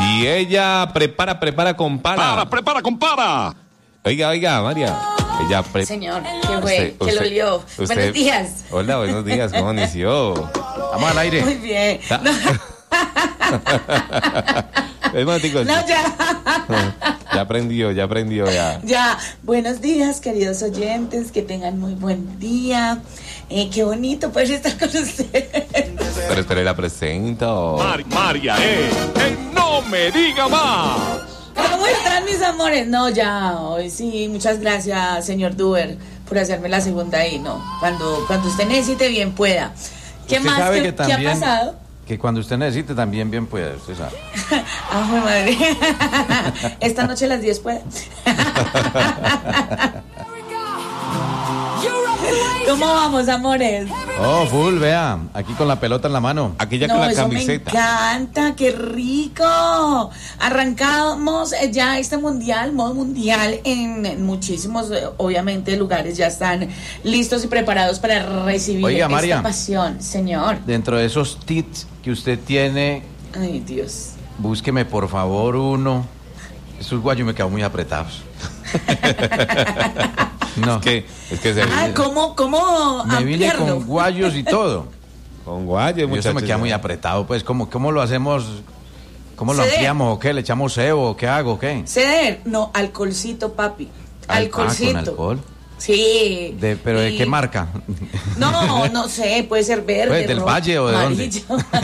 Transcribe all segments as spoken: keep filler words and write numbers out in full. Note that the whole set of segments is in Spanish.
Y ella prepara, prepara con para. Para, prepara con para. Oiga, oiga, María. Ella pre... Señor, qué güey, que lo lió. Usted... Buenos días. Hola, buenos días, ¿cómo inició? Vamos al aire. Muy bien. No, no ya. Ya aprendió, ya aprendió, ya. Ya, buenos días, queridos oyentes, que tengan muy buen día. Eh, qué bonito poder estar con ustedes. Pero espere, ¿la presento? Mar- María, eh, eh, no me diga más. ¿Cómo están mis amores? No, ya, hoy sí, muchas gracias, señor Duber, por hacerme la segunda ahí, ¿no? Cuando, cuando usted necesite, bien pueda. ¿Qué Usted más? sabe ¿Qué, que también, ¿Qué ha pasado? Que cuando usted necesite también bien puede, usted sabe. Ah, mi madre. Esta noche a las diez puede. ¿Cómo vamos, amores? Oh, full, vea, aquí con la pelota en la mano. Aquí ya No, con la eso camiseta. me encanta, qué rico. Arrancamos ya este mundial, modo mundial, en muchísimos, obviamente, lugares ya están listos y preparados para recibir Oiga, esta María, pasión, señor. Dentro de esos tips que usted tiene, Ay, Dios. búsqueme por favor uno. Esos guayos me quedan muy apretados. No. Es que, es que se Ah, ¿cómo, cómo Me vine ampliarlo? con guayos y todo. con guayos, Y eso muchachos. me queda muy apretado, pues, ¿cómo, cómo lo hacemos? ¿Cómo lo Ceder. ampliamos o qué? ¿Le echamos cebo o qué hago o qué? Ceder, no, alcoholcito, papi. Al- Alcoholcito. Ah, con alcohol. Sí. De, ¿Pero de Y- qué marca? No, no sé, puede ser verde. Pues, ¿del rojo, Valle o de dónde? amarillo.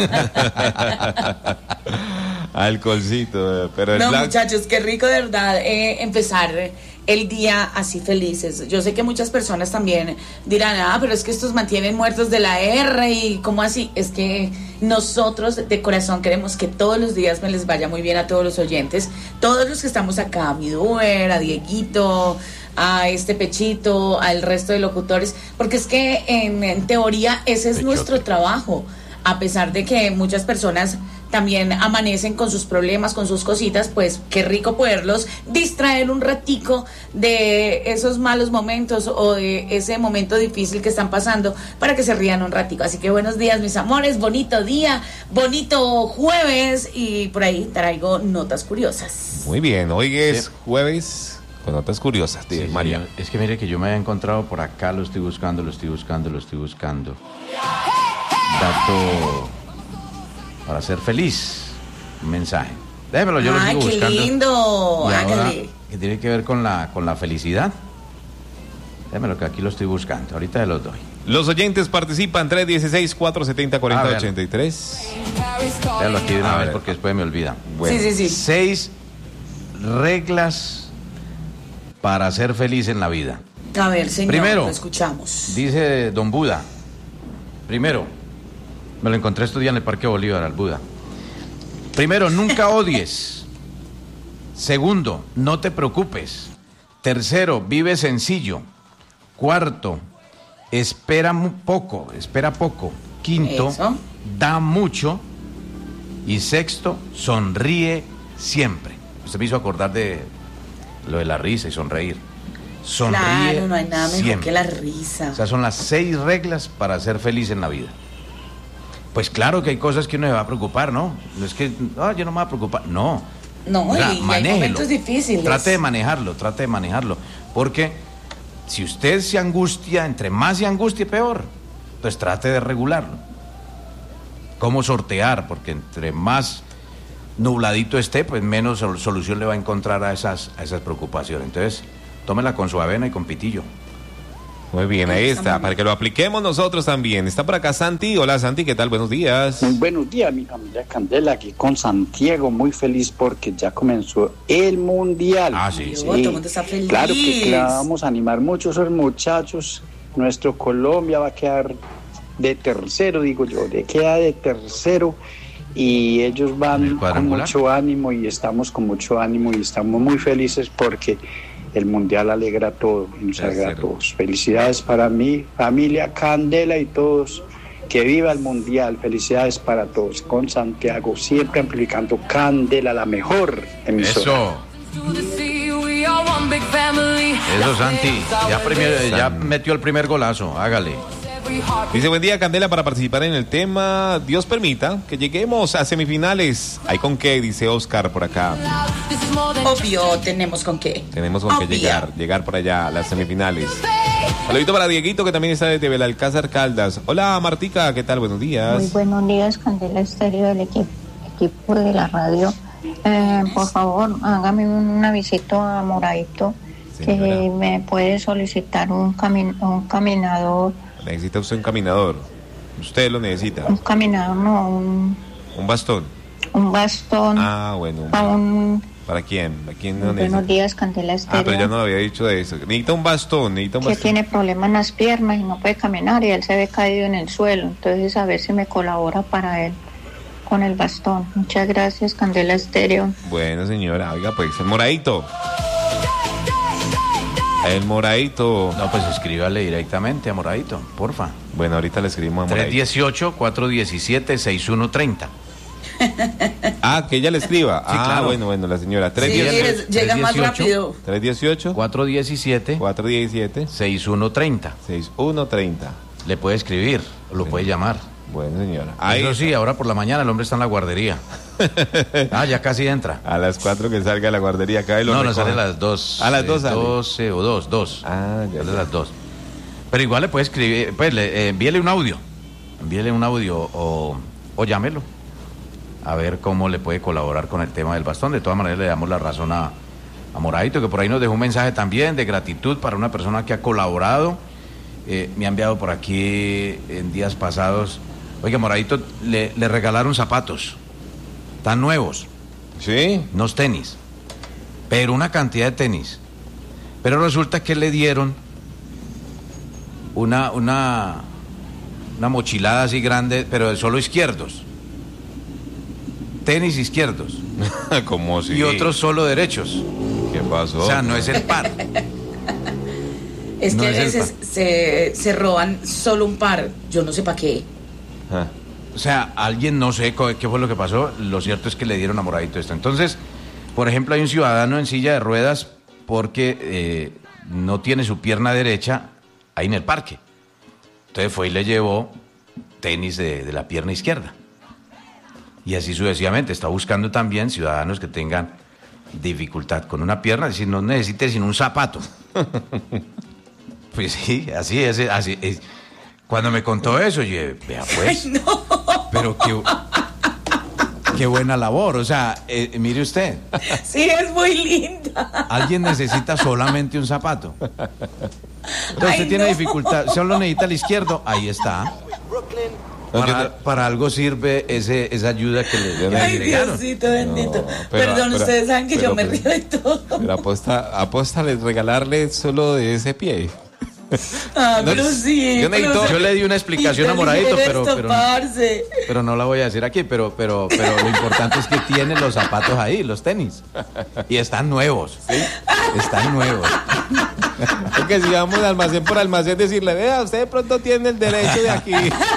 Alcoholcito, pero el No, blanco. muchachos, qué rico de verdad eh, empezar el día así felices. Yo sé que muchas personas también dirán, ah, pero es que estos mantienen muertos de la R y ¿cómo así? Es que nosotros de corazón queremos que todos los días me les vaya muy bien a todos los oyentes, todos los que estamos acá, a mi Duer, a Dieguito, a este Pechito, al resto de locutores, porque es que en, en teoría ese es Pechote. nuestro trabajo, a pesar de que muchas personas también amanecen con sus problemas, con sus cositas, pues qué rico poderlos distraer un ratico de esos malos momentos o de ese momento difícil que están pasando para que se rían un ratico. Así que buenos días, mis amores, bonito día, bonito jueves y por ahí traigo notas curiosas. Muy bien, hoy es Sí. jueves con notas curiosas, de Sí, María. señor. Es que mire que yo me había encontrado por acá, lo estoy buscando, lo estoy buscando, lo estoy buscando. Dato para ser feliz. Un mensaje. Déjemelo, yo lo Ay, sigo qué buscando. lindo. Y ahora, Hágale. que tiene que ver con la, con la felicidad. Déjemelo que aquí lo estoy buscando. Ahorita se los doy. Los oyentes participan tres uno seis, cuatro siete cero, cuatro Ah, cero véalo. ocho tres. Déjalo aquí de una A vez ver. porque después me olvida. Bueno. Sí, sí, sí. Seis reglas para ser feliz en la vida. A ver, señor, Primero. lo escuchamos. Dice Don Buda. Primero, me lo encontré estos días en el Parque Bolívar, al Buda. Primero, nunca odies. Segundo, no te preocupes. Tercero, vive sencillo. Cuarto, espera mu- poco, espera poco. Quinto, Eso. da mucho. Y sexto, sonríe siempre. Usted me hizo acordar de lo de la risa y sonreír. Sonríe Claro, no hay nada mejor siempre. que la risa. O sea, son las seis reglas para ser feliz en la vida. Pues claro que hay cosas que uno se va a preocupar, ¿no? No es que, ah, yo no me voy a preocupar. No. No, O sea, y hay manéjelo. momentos difíciles. Trate de manejarlo, trate de manejarlo. Porque si usted se angustia, entre más se angustie, peor. Pues trate de regularlo. ¿Cómo sortear? Porque entre más nubladito esté, pues menos sol- solución le va a encontrar a esas, a esas preocupaciones. Entonces, tómela con su avena y con pitillo. Muy bien, ahí está, para que lo apliquemos nosotros también. Está por acá Santi. Hola Santi, ¿qué tal? Buenos días. Muy buenos días, mi familia Candela, aquí con Santiago, muy feliz porque ya comenzó el Mundial. Ah, sí, Dios, todo el mundo está feliz. Claro que claro, vamos a animar mucho a esos muchachos. Nuestro Colombia va a quedar de tercero, digo yo, de queda de tercero y ellos ¿El van con cuadrangular? mucho ánimo y estamos con mucho ánimo y estamos muy felices porque el Mundial alegra a todos y nos alegra a Tercero. todos. Felicidades para mí, familia Candela y todos. Que viva el Mundial, felicidades para todos. Con Santiago, siempre amplificando Candela, la mejor emisora. Eso. Eso, Santi. Ya, primer- ya metió el primer golazo. Hágale. Dice, buen día, Candela, para participar en el tema. Dios permita que lleguemos a semifinales. ¿Hay con qué? Dice Oscar por acá. Obvio, tenemos con qué. Tenemos con Obvio. qué llegar, llegar por allá a las semifinales. Saludito para Dieguito, que también está desde Belalcázar Caldas. Hola, Martica, ¿qué tal? Buenos días. Muy buenos días, Candela Estéreo del equipo, equipo de la radio. Eh, por favor, hágame un avisito a Moradito, Señora. que me puede solicitar un, camin un caminador. Necesita usted un caminador. Usted lo necesita. Un caminador, no, un, Un bastón. un bastón. Ah, bueno. a un, ¿Para quién? ¿A quién lo buenos necesita? días, Candela Estéreo. Ah, pero ya no lo había dicho de eso. Necesita un bastón, necesita un que bastón. tiene problemas en las piernas y no puede caminar y él se ve caído en el suelo. Entonces, a ver si me colabora para él con el bastón. Muchas gracias, Candela Estéreo. Bueno, señora, oiga, pues el moradito. El moradito. No, pues escríbale directamente a Moradito, porfa. Bueno, ahorita le escribimos a tres moradito. uno ocho, cuatro uno siete, seis uno tres cero. Ah, que ella le escriba. Sí, ah, claro. bueno, bueno, la señora. Sí, tres uno es- llega más dieciocho. rápido. ocho, cuatro uno siete, cuatro uno siete, seis uno tres cero. seis uno tres cero. Le puede escribir o lo puede llamar. Bueno, señora. Ahí Eso sí, ahora por la mañana el hombre está en la guardería. Ah, ya casi entra. a las cuatro que salga de la guardería acá y lo No, no recoja. sale a las dos. A las dos sale. doce o dos, dos. Ah, ya, Sale ya. a las dos. Pero igual le puede escribir, pues le, eh, envíele un audio. Envíele un audio o, o llámelo. A ver cómo le puede colaborar con el tema del bastón. De todas maneras le damos la razón a, a Moradito, que por ahí nos dejó un mensaje también de gratitud para una persona que ha colaborado. Eh, me ha enviado por aquí en días pasados. Oiga, Moradito, le, le regalaron zapatos. Tan nuevos. ¿Sí? Unos tenis, pero una cantidad de tenis. Pero resulta que le dieron una, una, una mochilada así grande, pero de solo izquierdos. Tenis izquierdos. ¿Cómo si? Y otros solo derechos. ¿Qué pasó? O sea, no es el par. Es No que a es el veces se, se roban solo un par. Yo no sé para qué. Ah. O sea, alguien no sé co- qué fue lo que pasó. Lo cierto es que le dieron a Moradito esto. Entonces, por ejemplo, hay un ciudadano en silla de ruedas porque eh, no tiene su pierna derecha ahí en el parque. Entonces fue y le llevó tenis de, de la pierna izquierda. Y así sucesivamente. Está buscando también ciudadanos que tengan dificultad con una pierna, es decir, no necesite sino un zapato. Pues sí, así es, así es. Cuando me contó eso, yo dije, vea pues, Ay, no. pero qué, qué buena labor. O sea, eh, mire usted, Sí, es muy linda. alguien necesita solamente un zapato. Entonces Ay, usted tiene no. dificultad, solo necesita el izquierdo, ahí está. Para, para algo sirve ese, esa ayuda que le, le Ay, agregaron. Diosito bendito. No, pero- Perdón, pero- ustedes saben que pero- yo me pero- río de todo. Pero apuesta, apuesta a regalarle solo de ese pie. Ah, No, pero sí. yo necesito- pero- Yo le di una explicación a Moradito, Inteligente pero, esto, pero, parce. pero no la voy a decir aquí, pero, pero, pero lo importante es que tiene los zapatos ahí, los tenis. Y están nuevos. Están nuevos. Porque si vamos almacén por almacén, decirle, vea, usted de pronto tiene el derecho de aquí.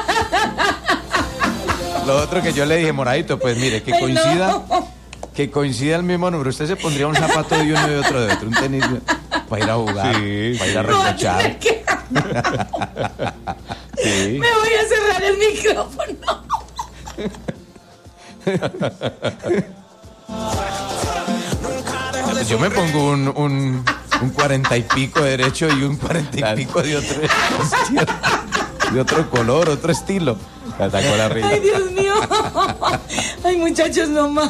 Lo otro que yo le dije, Moradito, pues mire, que Ay, coincida, no. que coincida el mismo número. Usted se pondría un zapato de uno y otro de otro, un tenis para ir a jugar, Sí, para ir a No, voy a recochar. tener que- Sí. Me voy a cerrar el micrófono. Yo me pongo un, un, un cuarenta y pico derecho y un cuarenta y pico de otro, de otro color, otro estilo. La sacó la risa. Ay, Dios mío. Ay, muchachos, no más.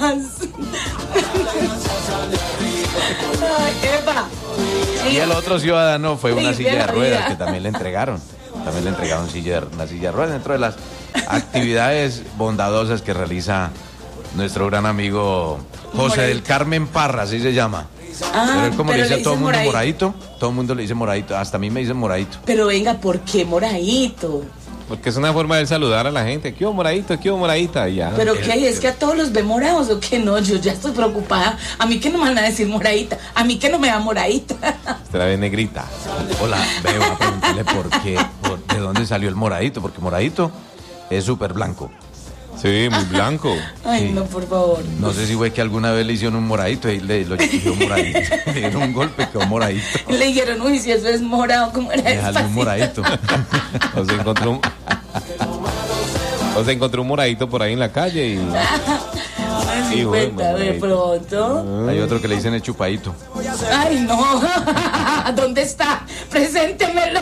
Ay, Eva. Y el otro ciudadano fue una Sí, silla de la ruedas vida. que también le entregaron. También le entregaron silla, de- una silla de ruedas dentro de las actividades bondadosas que realiza nuestro gran amigo José del Carmen Parra, así se llama. Ah, pero él como pero le dice le a todo el dicen mundo Moradito. moradito, todo el mundo le dice moradito, hasta a mí me dicen moradito. Pero venga, ¿por qué moradito? Porque es una forma de saludar a la gente. ¿Qué hubo, moradito? ¿Qué hubo, moradita? Y ya. ¿Pero qué hay? ¿Es que a todos los ve morados o qué no? Yo ya estoy preocupada. A mí que no me van a decir moradita. A mí que no me da moradita. Usted la ve negrita. Hola, veo a preguntarle por qué, por- de dónde salió el moradito, porque moradito es súper blanco. Sí, muy blanco. Ay, Sí. no, por favor. No sé si fue que alguna vez le hicieron un moradito y le lo dio moradito. Le dieron un golpe, quedó moradito. Le dijeron, uy, si eso es morado, ¿cómo era Déjale un despacito? moradito. O se encontró un... O se encontró un moradito por ahí en la calle y... Ay, Hijo de cuenta de moradito. pronto. Hay otro que le dicen el chupadito. Ay, no. ¿Dónde está? Preséntemelo.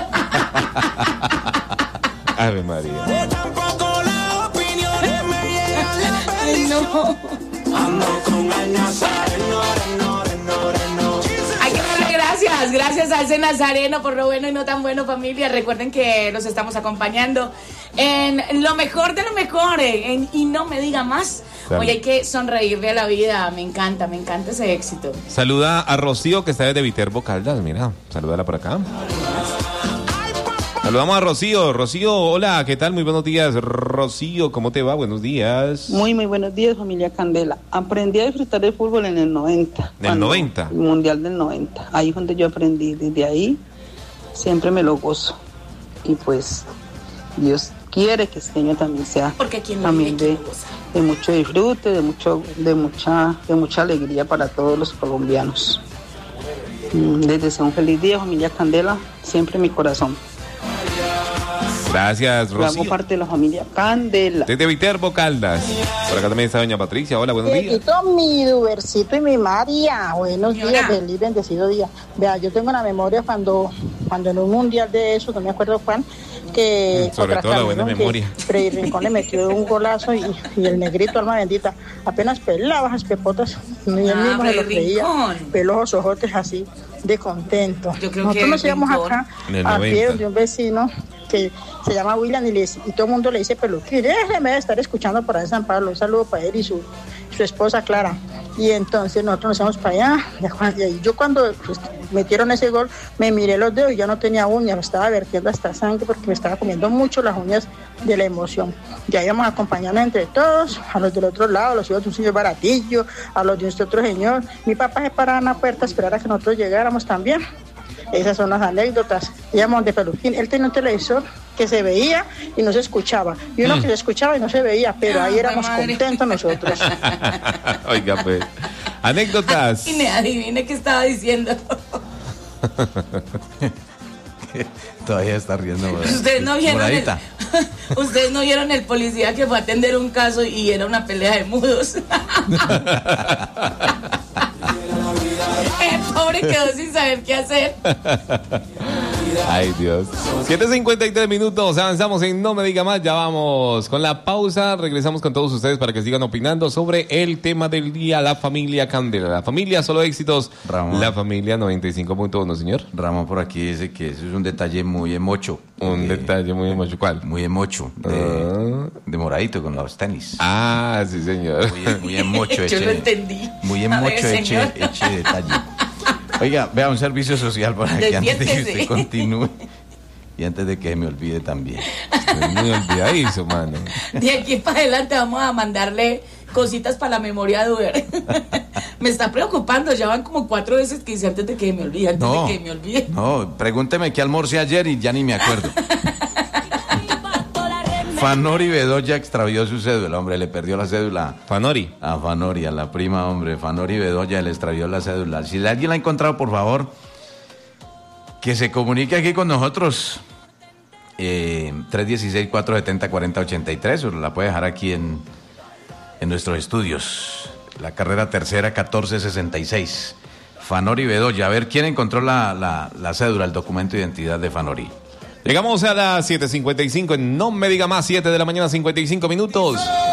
Ave María. Ay, no. Hay que darle gracias, gracias a ese nazareno por lo bueno y no tan bueno, familia. Recuerden que los estamos acompañando en lo mejor de lo mejor, en, y no me diga más. Claro. Hoy hay que sonreírle a la vida, me encanta, me encanta ese éxito. Saluda a Rocío, que está desde Viterbo Caldas, mira, salúdala por acá. Saludamos a Rocío. Rocío, hola, ¿qué tal? Muy buenos días. Rocío, ¿cómo te va? Buenos días. Muy, muy buenos días, familia Candela. Aprendí a disfrutar del fútbol en el noventa. ¿En el cuando- noventa? El Mundial del noventa. Ahí es donde yo aprendí. Desde ahí siempre me lo gozo. Y pues Dios quiere que este año también sea Porque quien lo también vive, de, quien lo goza. de mucho disfrute, de mucho, de mucha, de mucha alegría para todos los colombianos. Mm, Les deseo un feliz día, familia Candela, siempre en mi corazón. Gracias, Yo hago Rocío. parte de la familia Candela. Desde Viterbo Caldas. Por acá también está doña Patricia. Hola, buenos días. Dieguito, mi Dubercito y mi María, buenos Señora. días, feliz bendecido día. Vea, yo tengo una memoria cuando, cuando en un mundial de eso, no me acuerdo cuál, que Mm, sobre contra todo la buena Camerún, memoria. que Freddy Rincón le metió un golazo y, y el negrito, alma bendita, apenas pelaba esas pepotas, ni él Ah, mismo se lo Freddy creía, Rincón. peló los ojotes así, de contento. Yo creo Nosotros que nos íbamos Rincón, acá en el a pie noventa. de un vecino que se llama William y, le- y todo el mundo le dice peluquín. Déjeme de estar escuchando por ahí San Pablo. Un saludo para él y su, su esposa Clara. Y entonces nosotros nos íbamos para allá. Y ahí yo cuando pues, metieron ese gol, me miré los dedos y ya no tenía uñas. Me estaba vertiendo hasta sangre porque me estaba comiendo mucho las uñas de la emoción. Ya íbamos acompañando entre todos, a los del otro lado, a los hijos de un señor Baratillo, a los de este otro señor. Mi papá se paraba en la puerta a esperar a que nosotros llegáramos también. Esas son las anécdotas. Íbamos de peluquín. Él tenía un televisor que se veía y no se escuchaba. Y uno que se escuchaba y no se veía, pero ahí Ah, éramos madre. contentos nosotros. Oiga, pues. Anécdotas. Y me adivine qué estaba diciendo. Todavía está riendo. Ustedes no vieron el, Moradita. ustedes no vieron el policía que fue a atender un caso y era una pelea de mudos. El pobre quedó sin saber qué hacer. Ay, Dios. siete cincuenta y tres minutos. Avanzamos en No Me Diga Más. Ya vamos con la pausa. Regresamos con todos ustedes para que sigan opinando sobre el tema del día, la familia Candela. La familia, solo éxitos. Ramón. La familia noventa y cinco punto uno, señor. Ramón por aquí dice que eso es un detalle muy emocho. Un Eh, detalle muy mucho. ¿Cuál? Muy emocho. De, Ah. de moradito con los tenis. Ah, sí, señor. Muy, muy emocho Yo ese. lo entendí. Muy A ver, emocho eche, señor. eche detalle. Oiga, vea un servicio social para que antes de que Despiértese. usted continúe y antes de que me olvide también. Estoy muy olvidadizo, mano. De aquí para adelante vamos a mandarle cositas para la memoria de Uber. Me está preocupando, ya van como cuatro veces que dice antes de que me olvide, antes No, de que me olvide. no, pregúnteme qué almorcé ayer y ya ni me acuerdo. Fanori Bedoya extravió su cédula, hombre, le perdió la cédula Fanori. a Fanori, a la prima, hombre. Fanori Bedoya le extravió la cédula. Si alguien la ha encontrado, por favor, que se comunique aquí con nosotros. Eh, tres uno seis, cuatro siete cero, cuatro cero ocho tres, o la puede dejar aquí en, en nuestros estudios. La carrera tercera, catorce sesenta y seis. Fanori Bedoya. A ver, ¿quién encontró la, la, la cédula, el documento de identidad de Fanori? Llegamos a las siete cincuenta y cinco en No Me Diga Más, siete de la mañana, cincuenta y cinco minutos.